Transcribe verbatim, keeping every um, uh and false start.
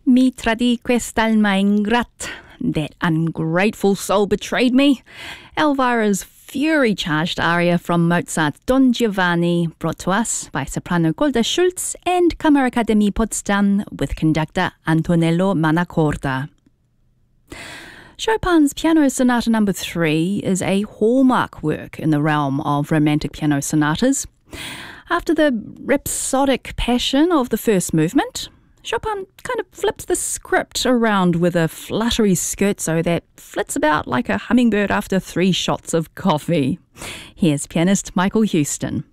Mi tradii quest'alma ingrat. That ungrateful soul betrayed me. Elvira's fury-charged aria from Mozart's Don Giovanni, brought to us by soprano Golda Schultz and Kammerakademie Potsdam with conductor Antonello Manacorda. Chopin's Piano Sonata Number three is a hallmark work in the realm of romantic piano sonatas. After the rhapsodic passion of the first movement, Chopin kind of flips the script around with a fluttery scherzo that flits about like a hummingbird after three shots of coffee. Here's pianist Michael Houston.